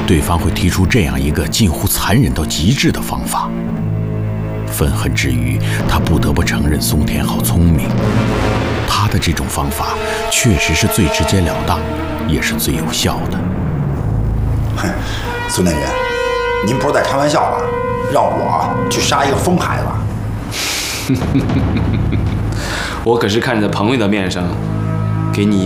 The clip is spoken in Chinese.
对方会提出这样一个近乎残忍到极致的方法。愤恨之余，他不得不承认松田好聪明，他的这种方法确实是最直截了当，也是最有效的。 哼，孙店员，您不是在开玩笑吧？让我去杀一个疯孩子？ 我可是看着朋友的面上，给你